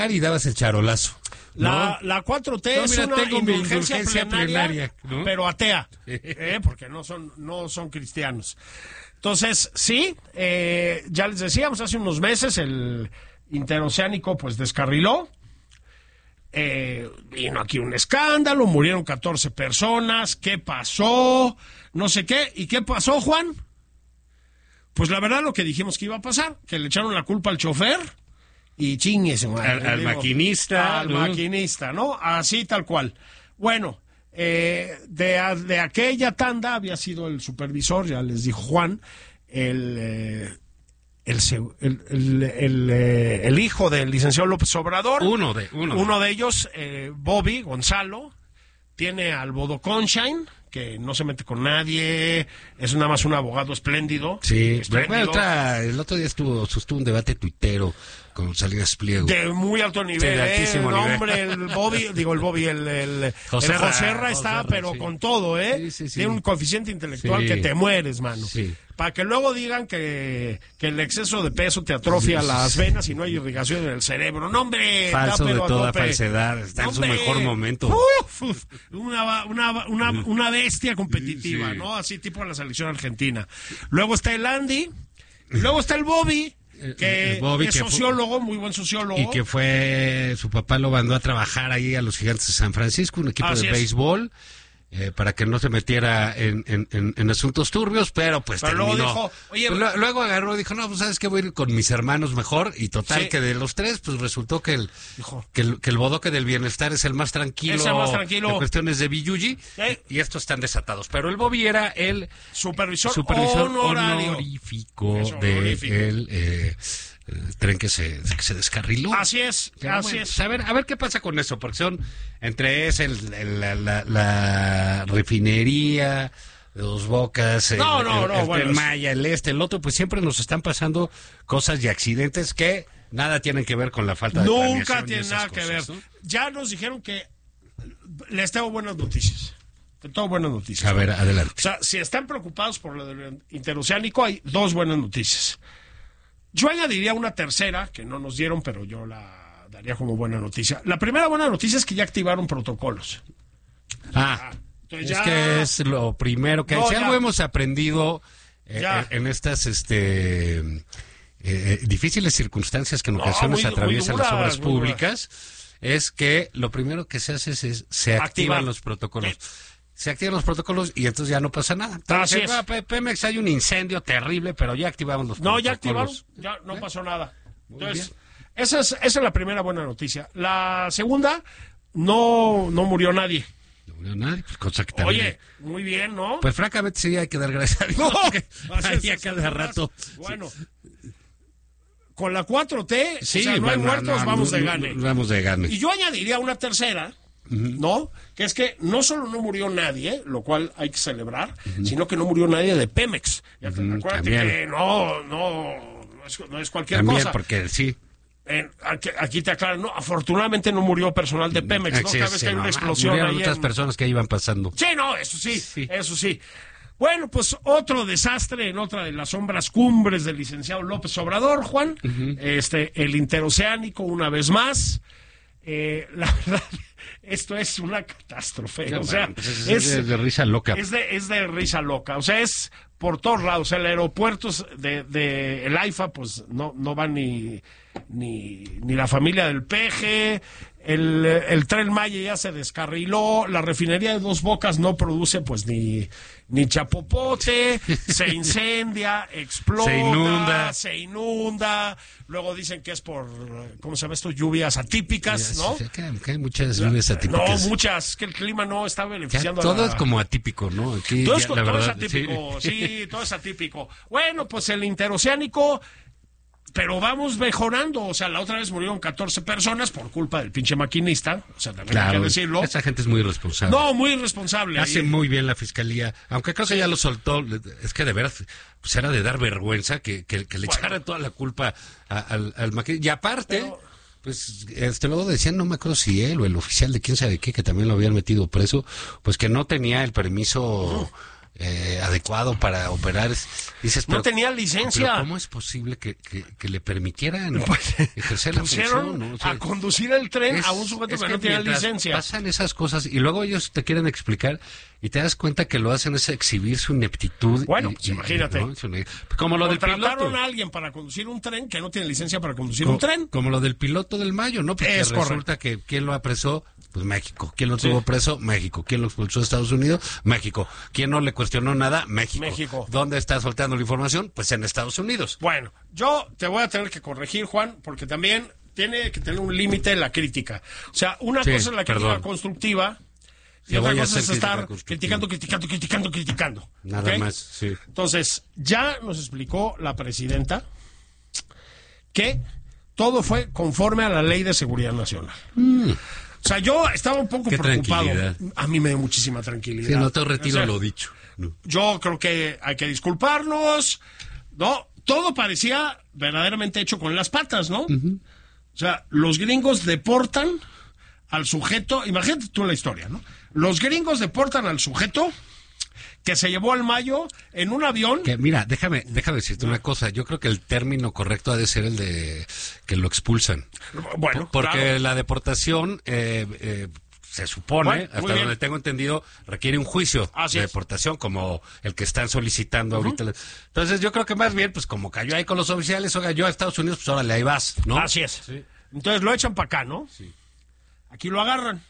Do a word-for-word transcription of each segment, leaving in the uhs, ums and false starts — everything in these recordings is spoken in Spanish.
y dabas el charolazo. La, ¿no? la cuatro T no, es mira, una tengo indulgencia, indulgencia plenaria, plenaria, ¿no? pero atea, ¿eh? Porque no son, no son cristianos. Entonces, sí, eh, ya les decíamos, hace unos meses el interoceánico pues descarriló. Eh, vino aquí un escándalo, murieron catorce personas, ¿qué pasó? No sé qué. ¿Y qué pasó, Juan? Pues la verdad lo que dijimos que iba a pasar, que le echaron la culpa al chofer y chinguese, al, al digo, maquinista. Al ¿no? maquinista, ¿no? Así tal cual. Bueno, eh, de, de aquella tanda había sido el supervisor, ya les dijo Juan, el... Eh, El, el, el, el, eh, el hijo del licenciado López Obrador. Uno de, uno. Uno de ellos, eh, Bobby Gonzalo, tiene al Bodoconshine, que no se mete con nadie, es nada más un abogado espléndido. Sí, espléndido. Bueno, otra, el otro día estuvo, sostuvo un debate tuitero con Salinas Pliego. De muy alto nivel, de altísimo eh, nivel. hombre, el Bobby, digo el Bobby, el, el José el Joserra está, Joserra, pero sí. con todo, ¿eh? Sí, sí, sí. Tiene un coeficiente intelectual Sí. que te mueres, mano. Sí. Para que luego digan que, que el exceso de peso te atrofia Sí. las venas y no hay irrigación en el cerebro. ¡No, hombre! Falso de pero a toda tope. falsedad, está en su ¡Hombre! mejor momento. Uf, uf, una, una, una, una bestia competitiva, Sí. ¿no? Así tipo la selección argentina. Luego está el Andy, y luego está el Bobby, que El Bobby es que fue- sociólogo, muy buen sociólogo. Y que fue, su papá lo mandó a trabajar ahí a los Gigantes de San Francisco, un equipo Así de es. béisbol, eh, para que no se metiera en, en, en, en asuntos turbios, pero pues Pero luego terminó. dijo, oye, Pues lo- luego agarró y dijo, no, pues sabes que voy a ir con mis hermanos mejor, y total Sí. que de los tres, pues resultó que el, Dijo. que el, que el bodoque del bienestar es el más tranquilo, Es el más tranquilo. en cuestiones de billuji, Sí. y estos están desatados. Pero el Bobby era el supervisor, supervisor honorario. honorífico Es honorífico. del eh, eh, tren que se, que se descarriló. Así es, Pero así bueno, es. pues a ver, a ver qué pasa con eso, porque son entre es el, el- la, la- la refinería de Dos Bocas, el, No, no, el- no, el bueno, Tren es- Maya, el este, el otro, pues siempre nos están pasando cosas y accidentes que nada tienen que ver con la falta de Nunca planeación y tiene esas nada que ver. cosas, ¿no? Ya nos dijeron que les tengo buenas noticias. Te tengo buenas noticias. A ver, adelante. O sea, si están preocupados por lo del interoceánico, hay dos buenas noticias. Yo añadiría una tercera, que no nos dieron, pero yo la daría como buena noticia. La primera buena noticia es que ya activaron protocolos. Ah, Entonces es ya- que es lo primero que No, si ya. algo hemos aprendido eh, Ya. en estas este eh, difíciles circunstancias que en No, ocasiones muy- muy atraviesan las duras, obras muy duras. públicas, es que lo primero que se hace es, es- se Activar. activan los protocolos. Sí. Se activan los protocolos y entonces ya no pasa nada. Así Entonces, es. ah, Pe- Pemex hay un incendio terrible, pero ya activamos los No, protocolos. ya activaron, ya no pasó nada. Muy Entonces, esa es, esa es la primera buena noticia. La segunda, no, no murió nadie. No murió nadie, pues, cosa que también- Oye, muy bien, ¿no? pues francamente sí hay que dar gracias a Dios. No, porque así ahí es, a cada así es. rato. Bueno, con la cuatro T, Sí, o sea, no hay bueno, muertos, no, vamos no, de no, gane. no, Vamos de gane. Y yo añadiría una tercera, ¿no? Que es que no solo no murió nadie, lo cual hay que celebrar, sino que no murió nadie de Pemex. Ya te- Ujú, acuérdate también. que no, no, no es, no es cualquier También cosa. porque sí. En- aquí, aquí te aclaran, no, afortunadamente no murió personal de Pemex, ¿no? Sí, Cada vez sí, que hay no, una no, explosión murieron ahí otras en- personas que iban pasando. Sí, no, eso sí, Sí. eso sí. Bueno, pues otro desastre en otra de las sombras cumbres del licenciado López Obrador, Juan. Este, el interoceánico, una vez más. Eh, la verdad, esto es una catástrofe. Ya, o sea, bueno, pues es, es, es de risa loca. es de, es de risa loca. O sea, es por todos lados. El aeropuerto de, de el AIFA, pues no, no va ni, ni, ni la familia del Peje. El, el Tren Maya ya se descarriló. La refinería de Dos Bocas no produce pues ni, ni chapopote. Se incendia, explota, Se inunda. se inunda. Luego dicen que es por, ¿cómo se llama esto? Lluvias atípicas, ¿no? Sí, que, que hay muchas lluvias atípicas. No, muchas. Que el clima no está Ya beneficiando a todo la- es como atípico, ¿no? Aquí, todo, ya, es, la todo es verdad, atípico, sí. sí. todo es atípico. Bueno, pues el interoceánico, pero vamos mejorando. O sea, la otra vez murieron catorce personas por culpa del pinche maquinista. O sea, también hay Claro, que decirlo. esa gente es muy responsable. No, muy irresponsable. Hace Y- muy bien la fiscalía, aunque creo que ya lo soltó. Es que de veras, pues era de dar vergüenza que, que, que le Bueno. echara toda la culpa a- al, al maquinista. Y aparte, Pero- pues este luego decían, no me acuerdo si él o el oficial de quién sabe qué, que también lo habían metido preso, pues que no tenía el permiso eh, adecuado para operar. Dices, no pero, tenía licencia. Pero ¿cómo es posible que, que, que le permitieran pues, ejercer la función, ¿no? O sea, a conducir el tren es, a un sujeto que, que no tenía licencia? Pasan esas cosas y luego ellos te quieren explicar y te das cuenta que lo hacen es exhibir su ineptitud. Bueno, y, pues y, imagínate. ¿no? Como lo del piloto. Contrataron a alguien para conducir un tren que no tiene licencia para conducir como, un tren. Como lo del piloto del Mayo, ¿no? Porque es resulta correcto. que ¿quién lo apresó? Pues México. ¿Quién lo tuvo sí. preso? México. ¿Quién lo expulsó de Estados Unidos? México. ¿Quién no le cuestionó nada? México. México. ¿Dónde está soltando la información? Pues en Estados Unidos. Bueno, yo te voy a tener que corregir, Juan, porque también tiene que tener un límite la crítica. O sea, una sí, cosa es la crítica perdón. constructiva y otra cosa es estar criticando, criticando, criticando, criticando. Nada ¿okay? más, sí. Entonces, ya nos explicó la presidenta que todo fue conforme a la Ley de Seguridad Nacional. Mm. O sea, yo estaba un poco Qué preocupado. A mí me dio muchísima tranquilidad. Sí, no te retiro o sea, lo dicho. No. Yo creo que hay que disculparnos, ¿no? Todo parecía verdaderamente hecho con las patas, ¿no? Uh-huh. O sea, los gringos deportan al sujeto, imagínate tú la historia, ¿no? Los gringos deportan al sujeto que se llevó al Mayo en un avión. Que mira, déjame, déjame decirte una cosa. Yo creo que el término correcto ha de ser el de que lo expulsan. Bueno, porque claro. la deportación eh, eh, se supone, bueno, hasta donde tengo entendido, requiere un juicio Así de es. deportación como el que están solicitando uh-huh. ahorita. Entonces yo creo que más bien, pues como cayó ahí con los oficiales, oiga, yo a Estados Unidos, pues órale, ahí vas, ¿no? Así es. Sí. Entonces lo echan para acá, ¿no? Sí. Aquí lo agarran.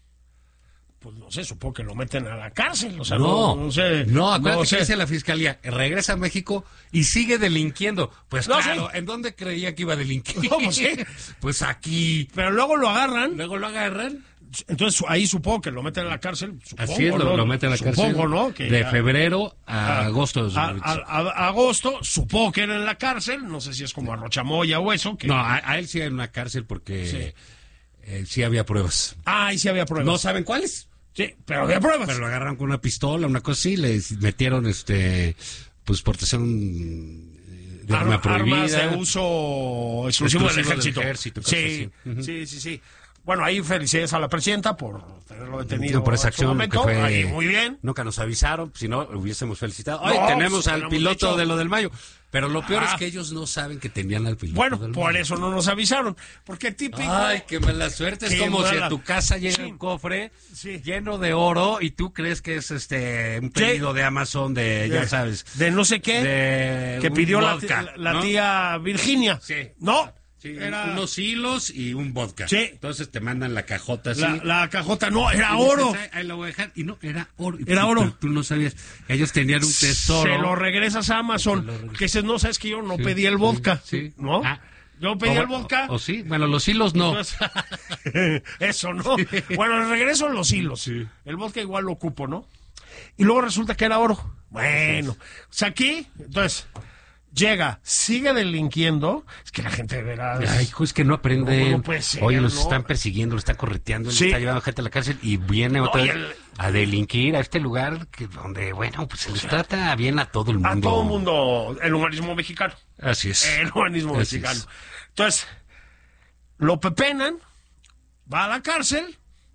Pues no sé, supongo que lo meten a la cárcel, o sea, no, no, no sé. No, acuérdate no que sé. dice la fiscalía, regresa a México y sigue delinquiendo. Pues no, claro, sí. ¿en dónde creía que iba a delinquir? No, pues, sí. Pues aquí. Pero luego lo agarran. Luego lo agarran. Entonces ahí supongo que lo meten en la cárcel. Supongo, Así es, lo, ¿no? lo meten en la supongo, cárcel. ¿no? Que de a, febrero a, a agosto. A, a, a, agosto, supongo que era en la cárcel, no sé si es como a Rochamoya o eso. Que... No, a, a él sí en una cárcel porque sí. Eh, sí había pruebas. Ah, ahí sí había pruebas. ¿No saben cuáles? Sí, pero había pruebas. Pero lo agarraron con una pistola, una cosa así, le metieron este pues portación de Ar- arma prohibida. Armas de uso exclusivo, exclusivo del ejército. Del ejército sí, uh-huh. sí, sí, sí. Bueno, ahí felicidades a la presidenta por tenerlo detenido por esa acción. Momento. Que fue, ahí, muy bien. Nunca nos avisaron, si no, hubiésemos felicitado. Hoy no, tenemos al piloto dicho. de lo del Mayo. Pero lo peor ah. es que ellos no saben que tenían al piloto bueno, del por Mayo. eso no nos avisaron. Porque típico... Ay, qué mala suerte. Es como mala... si a tu casa llega sí. un cofre sí. lleno de oro y tú crees que es este un pedido de Amazon de, de, ya sabes... De no sé qué, de que pidió vodka, la, la ¿no? tía Virginia. Sí. ¿No? Sí, era... unos hilos y un vodka. Sí. Entonces te mandan la cajota así. La, la cajota, no, era oro. Dices, ahí la voy a dejar. Y no, era oro. Era oro. Tú, tú no sabías. Ellos tenían un tesoro. Se lo regresas a Amazon. Regresas. Que dices, no, sabes que yo no sí, pedí el vodka. Sí. sí. ¿No? Ah. Yo pedí o, el vodka. O, o sí, bueno, los hilos no. Entonces, eso, ¿no? Sí. Bueno, regreso los hilos. Sí. El vodka igual lo ocupo, ¿no? Y luego resulta que era oro. Bueno, o sea, aquí, entonces... Llega, sigue delinquiendo. Es que la gente de veras. Ay, hijo, es que no aprende. No, no puede ser, Oye, los ¿no? están persiguiendo, los están correteando, sí. está llevando gente a la cárcel y viene no, otra y vez el... a delinquir a este lugar que donde, bueno, pues se les trata bien a todo el mundo. A todo el mundo, el humanismo mexicano. Así es. El humanismo Así mexicano. Es. Entonces, lo pepenan, va a la cárcel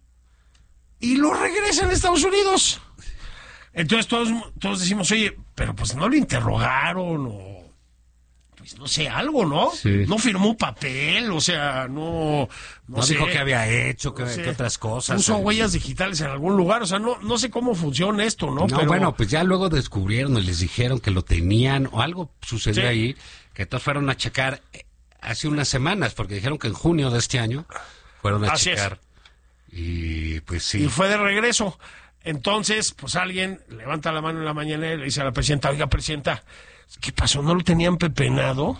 y lo regresan a Estados Unidos. Entonces todos, todos decimos, oye, pero pues no lo interrogaron o... Pues no sé, algo, ¿no? Sí. No firmó papel, o sea, no... No, no sé, dijo que había hecho, que, o sea, que otras cosas. Puso huellas digitales en algún lugar, o sea, no, no sé cómo funciona esto, ¿no? No, Pero... bueno, pues ya luego descubrieron y les dijeron que lo tenían, o algo sucedió sí. ahí, que todos fueron a checar hace unas semanas, porque dijeron que en junio de este año fueron a Así checar. Es. Y pues sí. Y fue de regreso. Entonces, pues alguien levanta la mano en la mañana y le dice a la presidenta, oiga, presidenta, ¿qué pasó? ¿No lo tenían pepenado?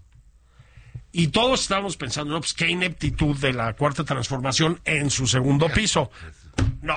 Y todos estábamos pensando, no, pues qué ineptitud de la Cuarta Transformación en su segundo piso. No.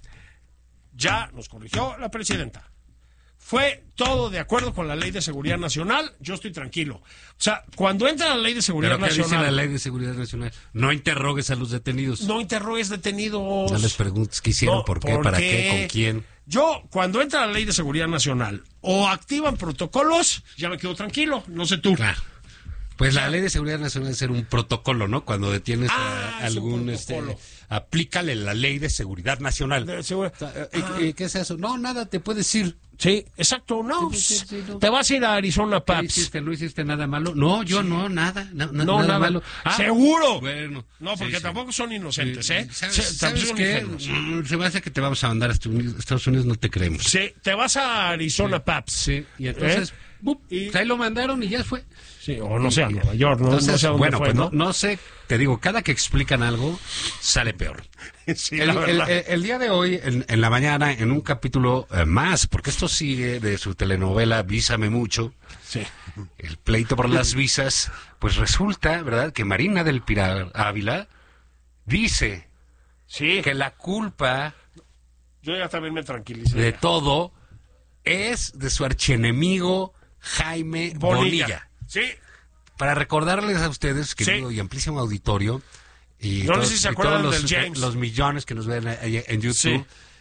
Ya nos corrigió la presidenta. Fue todo de acuerdo con la Ley de Seguridad Nacional, yo estoy tranquilo. O sea, cuando entra la Ley de Seguridad ¿Pero qué Nacional... dice la Ley de Seguridad Nacional? No interrogues a los detenidos. No interrogues detenidos. No les preguntes qué hicieron, no, por qué, ¿por para qué? qué, con quién. Yo, cuando entra la Ley de Seguridad Nacional, o activan protocolos, ya me quedo tranquilo, no sé tú. Claro. Pues la Ley de Seguridad Nacional es ser un protocolo, ¿no? Cuando detienes ah, a algún... este aplícale la Ley de Seguridad Nacional. De segura... ¿Y, ah. ¿Y qué es eso? No, nada, te puedes ir. Sí, exacto, no, Sí, sí, sí, no. te vas a ir a Arizona, ¿Qué Paps. hiciste? ¿No hiciste nada malo? No, yo no, nada, na- na- No, nada, nada. malo. Ah, ¿Seguro? Bueno. No, porque sí, sí. tampoco son inocentes, Sí, ¿eh? ¿Sabes, Se- ¿sabes tampoco son qué? ingenuos. Mm, Se me hace que te vamos a mandar a Estados Unidos, Estados Unidos no te creemos. Sí, te vas a Arizona, Paps. Sí, y entonces, ¿Eh? ¡bup! Y- ahí lo mandaron y ya fue. Sí, o no sé, a Nueva York, no, Entonces, no sé a dónde bueno, fue, pues ¿no? no, no sé, te digo, cada que explican algo, sale peor. Sí, El, la el- verdad. el- el día de hoy, en, en la mañana, en un capítulo eh, más, porque esto sigue de su telenovela Vísame Mucho, Sí. el pleito por las visas, pues resulta, ¿verdad?, que Marina del Pilar Ávila dice Sí, que la culpa yo ya también me tranquilicé. de todo es de su archienemigo Jaime Bonilla. Bonilla. Sí, Para recordarles a ustedes, querido Sí. y amplísimo auditorio, y, No sé todos, si se y acuerdan todos los, del James. los millones que nos ven ahí en YouTube, Sí.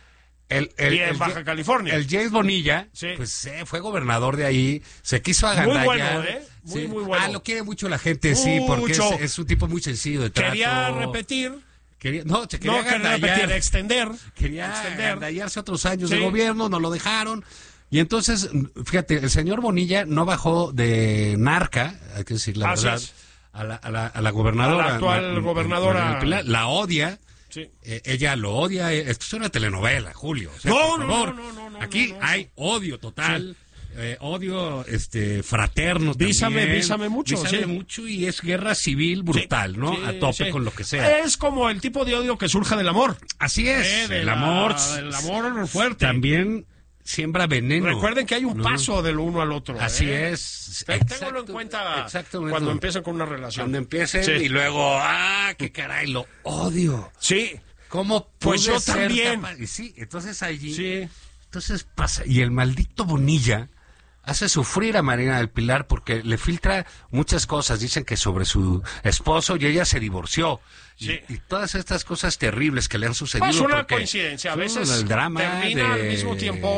el, el, y en el- Baja California. el James Bonilla, Sí. pues eh, fue gobernador de ahí, se quiso agandallar. bueno, ¿eh? Muy, Sí. muy bueno. Ah, lo quiere mucho la gente, sí, porque es, Mucho. es un tipo muy sencillo de trato. Quería repetir, Quería- no, se quería no quería agandallar. repetir, extender. Quería extender. agandallarse otros años Sí. de gobierno, no lo dejaron. Y entonces, fíjate, el señor Bonilla no bajó de narca, hay que decir la Así verdad, es. a la, a, la, a la gobernadora. A la actual Ma- Ma- gobernadora. Marina del Pilar, la odia. Sí. Eh, ella lo odia. eh, Esto es una telenovela, Julio. O sea, No, por no, favor, no, no, no, aquí no, no. hay odio total. eh, odio este fraterno Vísame, también. vísame mucho, Vísame sí. mucho y es guerra civil brutal, ¿no? Sí, A tope sí. con lo que sea. Es como el tipo de odio que surja del amor. Así es. Eh, de el la- amor. del amor fuerte. También siembra veneno. Recuerden que hay un ¿no? paso del uno al otro. Así ¿eh? es. Te- Exacto, Téngalo en cuenta exactamente. cuando empiezan con una relación. Cuando empiecen Sí. y luego, ah, qué caray, lo odio. Sí, ¿Cómo Pues pude yo ser también. capaz? Y sí, entonces allí, sí. entonces pasa. Y el maldito Bonilla hace sufrir a Marina del Pilar porque le filtra muchas cosas. Dicen que sobre su esposo y ella se divorció. Y- Sí. Y, todas estas cosas terribles que le han sucedido. Es una porque coincidencia. A son veces el drama termina al de- mismo tiempo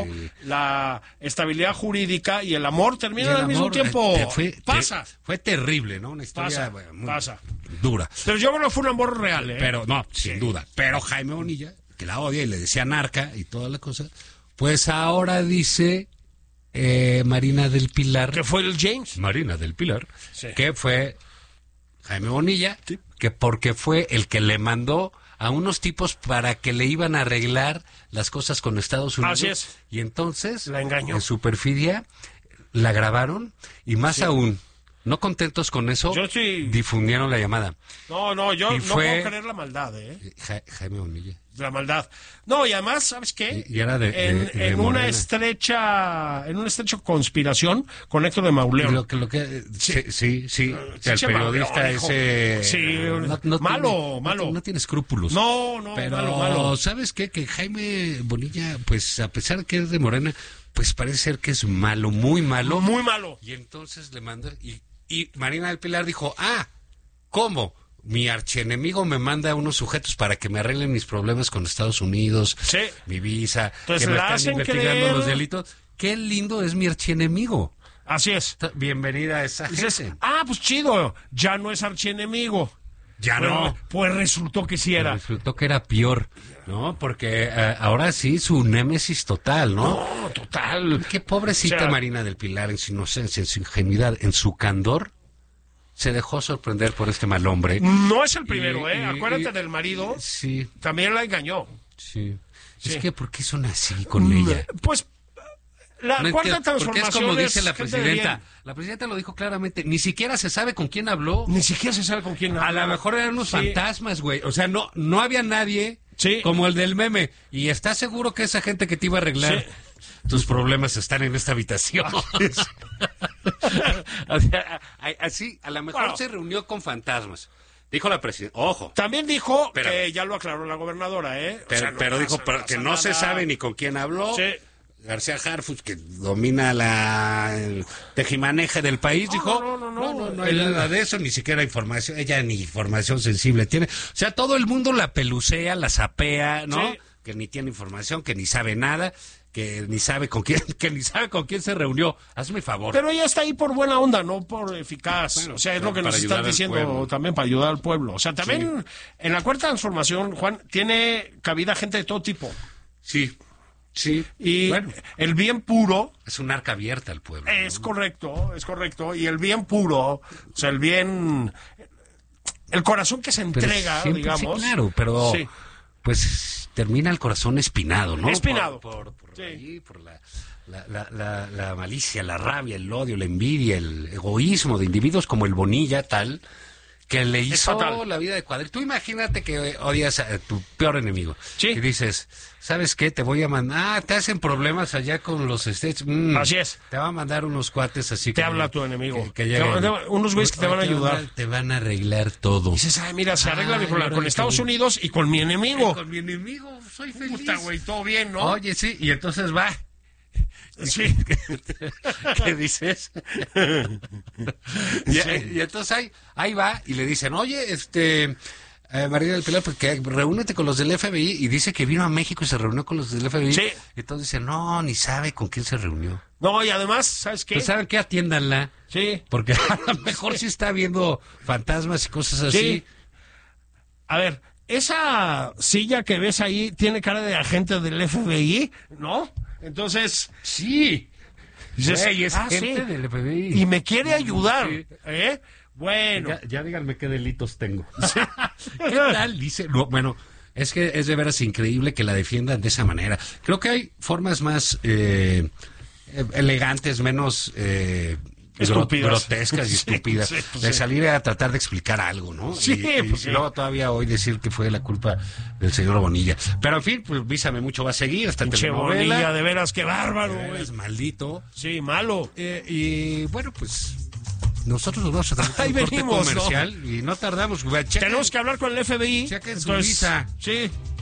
la estabilidad jurídica y el amor y termina el al mismo amor, tiempo. eh, fue, te- Pasa. fue terrible, ¿no? Una historia Pasa, bueno, muy pasa. dura. Pero yo creo que fue un amor real, ¿eh? Pero no, sin duda. Pero Jaime Bonilla, que la odia y le decía narca y toda la cosa, pues ahora dice eh, Marina del Pilar. que fue el James. Marina del Pilar, Sí. que fue Jaime Bonilla, que porque fue el que le mandó a unos tipos para que le iban a arreglar las cosas con Estados Unidos. Así es. Y entonces, La engañó. en su perfidia, la grabaron y más aún, no contentos con eso, Yo sí- difundieron la llamada. No, no, yo Y no fue- puedo creer la maldad, ¿eh? Ja- Jaime Bonilla. La maldad. No, y además, ¿sabes qué? Y- y era de- en, de- de en una Morena. estrecha, en una estrecha conspiración con Héctor de Y Mauleón. lo que, lo que, sí, sí, sí, que el sí, periodista Mauleón, hijo. ese... Sí, malo, tiene, malo. No, no tiene escrúpulos. No, no, Pero, malo, malo. ¿sabes qué? Que Jaime Bonilla, pues, a pesar de que es de Morena, pues parece ser que es malo, muy malo. Muy malo. Y entonces le mandó... Y, y Marina del Pilar dijo, ah, ¿cómo? Mi archienemigo me manda a unos sujetos para que me arreglen mis problemas con Estados Unidos, Sí. mi visa, Entonces que me la están hacen investigando creer- los delitos. Qué lindo es mi archienemigo. Así es. Bienvenida a esa Dices, gente. ah, pues chido, ya no es archienemigo. Ya Pues- no. Pues resultó que sí era. Resultó que era peor, ¿no? Porque eh, ahora sí, su némesis total, ¿no? No, total. Qué pobrecita O sea, Marina del Pilar, en su inocencia, en su ingenuidad, en su candor, se dejó sorprender por este mal hombre. No es el primero, Y- ¿eh? y- Acuérdate y- del marido. Sí, También la engañó. sí. Sí. Es que, ¿por qué son así con ella? Pues la No cuarta entiendo, porque transformación es como dice la gente de presidenta. bien. La presidenta lo dijo claramente. Ni siquiera se sabe con quién habló. Ni siquiera se sabe con quién A habla. lo mejor eran unos Sí. fantasmas, güey. O sea, no, no había nadie Sí. como el del meme. Y estás seguro que esa gente que te iba a arreglar Sí. tus problemas están en esta habitación. O sea, a- así, a lo mejor Bueno. se reunió con fantasmas. Dijo la presidenta. Ojo. También dijo Espérame. que ya lo aclaró la gobernadora, ¿eh? O Pero, sea, no pero pasa- dijo pero pasa que no se nada. sabe ni con quién habló. Sí. García Harfuch, que domina la el tejimaneje del país, No, dijo, no, no, no, no, no, no hay el- nada de eso, ni siquiera información, ella ni información sensible tiene. O sea, todo el mundo la pelucea, la sapea, ¿no? Sí. Que ni tiene información, que ni sabe nada, que ni sabe con quién, que ni sabe con quién se reunió. Hazme favor. Pero ella está ahí por buena onda, no por eficaz. Bueno, o sea, es pero lo que para nos ayudar están al diciendo pueblo. también para ayudar al pueblo. O sea, también en la cuarta transformación, Juan, tiene cabida gente de todo tipo. Sí, Sí, Y bueno. el bien puro... Es un arca abierta al pueblo. Es ¿no? correcto, es correcto. Y el bien puro, o sea, el bien... El corazón que se Pero entrega, siempre- digamos. Sí, claro, pero Sí. pues termina el corazón espinado, ¿no? Espinado. Por, por, por Sí. ahí, por la, la, la, la, la malicia, la rabia, el odio, la envidia, el egoísmo de individuos como el Bonilla, tal, que le hizo fatal. la vida de cuadrito. Tú imagínate que odias a tu peor enemigo. Sí. Y dices, ¿sabes qué? Te voy a mandar... Ah, te hacen problemas allá con los States. Mm, Así es. Te va a mandar unos cuates así. Te que- habla tu enemigo. que- que Te lleguen. va- te va- unos güeyes que te van a ayudar. Te van a arreglar todo. Y dices, ay, mira, se arregla Ay, mi problema ahora con que Estados voy- Unidos y con mi enemigo. Con mi enemigo soy feliz. Puta, güey, todo bien, ¿no? Oye, sí, y entonces va. Sí. ¿Qué dices? y, Sí. y entonces ahí, ahí va y le dicen, oye, este, eh, María del Pilar, pues que reúnete con los del F B I. Y dice que vino a México y se reunió con los del F B I. Sí. Y entonces dice, no, ni sabe con quién se reunió. No, y además, ¿sabes qué? Pues saben qué, atiéndanla. Sí. Porque a lo mejor sí está viendo fantasmas y cosas así. Sí. A ver, esa silla que ves ahí tiene cara de agente del F B I, ¿no? Entonces, Sí. dices, Güey, es ah, gente sí. del F B I. Y me quiere ayudar, Sí. ¿eh? Bueno. Ya, ya díganme qué delitos tengo. ¿Qué tal? Dice, no, bueno, es que es de veras increíble que la defiendan de esa manera. Creo que hay formas más eh, eh, elegantes, menos eh, gro- Estúpidas. grotescas y Sí, estúpidas sí, pues de sí. salir a tratar de explicar algo, ¿no? Sí, y, y- pues y sí. luego todavía hoy decir que fue la culpa del señor Bonilla. Pero en fin, pues Vísame Mucho va a seguir hasta Pinche telenovela. Bonilla, de veras, qué De bárbaro, veras, güey. maldito. Sí, malo. Eh, y bueno, pues nosotros nos vamos a tratar Ahí un corte venimos, ¿no? comercial y no tardamos. Güey, chequen- Tenemos que hablar con el F B I. Chequen su Entonces, visa. Sí.